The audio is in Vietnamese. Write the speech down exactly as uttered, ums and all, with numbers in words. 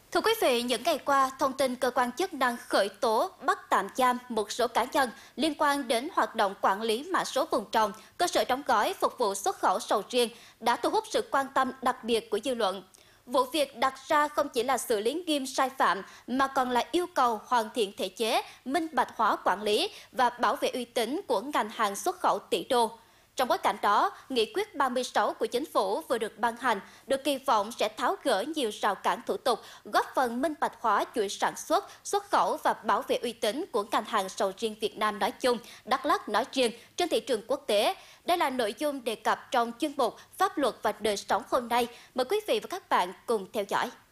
Thưa quý vị, những ngày qua, thông tin cơ quan chức năng khởi tố, bắt tạm giam một số cá nhân liên quan đến hoạt động quản lý mã số vùng trồng, cơ sở đóng gói phục vụ xuất khẩu sầu riêng đã thu hút sự quan tâm đặc biệt của dư luận. Vụ việc đặt ra không chỉ là xử lý nghiêm sai phạm mà còn là yêu cầu hoàn thiện thể chế, minh bạch hóa quản lý và bảo vệ uy tín của ngành hàng xuất khẩu tỷ đô. Trong bối cảnh đó, Nghị quyết ba mươi sáu của Chính phủ vừa được ban hành, được kỳ vọng sẽ tháo gỡ nhiều rào cản thủ tục, góp phần minh bạch hóa chuỗi sản xuất, xuất khẩu và bảo vệ uy tín của ngành hàng sầu riêng Việt Nam nói chung, Đắk Lắk nói riêng trên thị trường quốc tế. Đây là nội dung đề cập trong chuyên mục Pháp luật và đời sống hôm nay. Mời quý vị và các bạn cùng theo dõi.